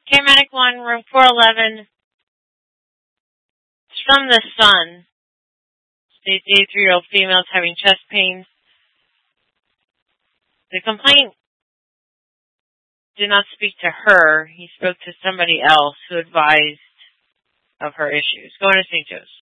Paramedic 1, room 411. It's from the Sun. States 83-year-old female is having chest pains. The complaint did not speak to her. He spoke to somebody else who advised of her issues. Go on to St. Joe's.